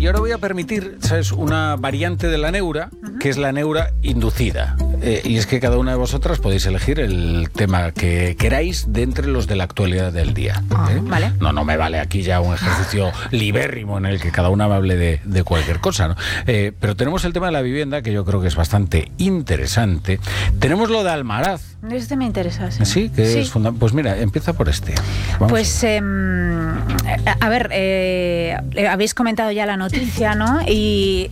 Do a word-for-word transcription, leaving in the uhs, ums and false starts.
y ahora voy a permitir, ¿sabes?, una variante de la neura, uh-huh. que es la neura inducida. Eh, y es que cada una de vosotras podéis elegir el tema que queráis de entre los de la actualidad del día. Oh, ¿eh? Vale. No, no me vale aquí ya un ejercicio libérrimo en el que cada una me hable de, de cualquier cosa, ¿no? Eh, pero tenemos el tema de la vivienda, que yo creo que es bastante interesante. Tenemos lo de Almaraz. Este me interesa, sí. Sí, que sí. es fundamental. Pues mira, empieza por este. Vamos pues, eh, a ver, eh, habéis comentado ya la noticia, ¿no? Y